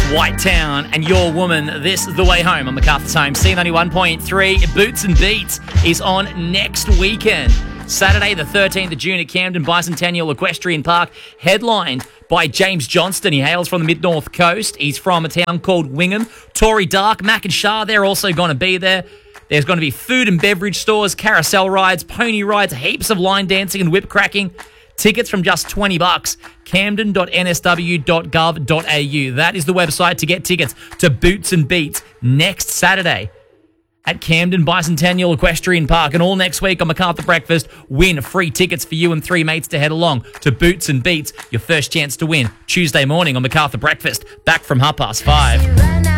White Town and Your Woman. This is The Way Home on MacArthur's Home. C91.3. Boots and Beats is on next weekend. Saturday the 13th of June at Camden Bicentennial Equestrian Park, headlined by James Johnston. He hails from the mid-north coast. He's from a town called Wingham. Tory Dark, Mac and Shah, they're also going to be there. There's going to be food and beverage stores, carousel rides, pony rides, heaps of line dancing and whip cracking. Tickets from just $20. camden.nsw.gov.au. That is the website to get tickets to Boots and Beats next Saturday at Camden Bicentennial Equestrian Park. And all next week on MacArthur Breakfast, win free tickets for you and 3 mates to head along to Boots and Beats. Your first chance to win Tuesday morning on MacArthur Breakfast, back from 5:30.